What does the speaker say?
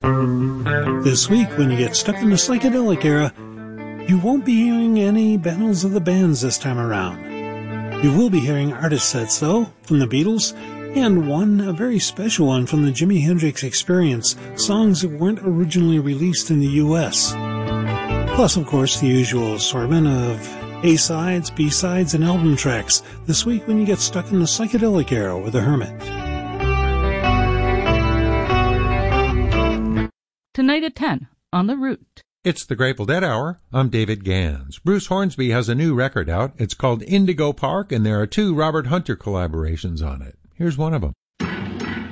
This week, when you get stuck in the psychedelic era, you won't be hearing any battles of the bands this time around. You will be hearing artist sets, though, from the Beatles, and a very special one from the Jimi Hendrix Experience, songs that weren't originally released in the U.S. Plus, of course, the usual assortment of A-sides, B-sides, and album tracks, this week when you get stuck in the psychedelic era with the Hermit. Tonight at 10, on The Root. It's the Grateful Dead Hour. I'm David Gans. Bruce Hornsby has a new record out. It's called Indigo Park, and there are 2 Robert Hunter collaborations on it. Here's one of them.